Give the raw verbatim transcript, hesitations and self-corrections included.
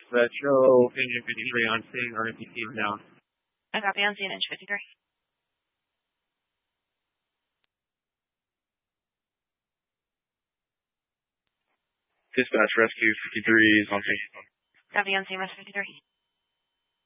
That show Engine fifty-three on seeing or N P C down. I copy on seeing Engine fifty-three. Dispatch rescue fifty-three is on scene. Copy on seeing Rescue fifty-three.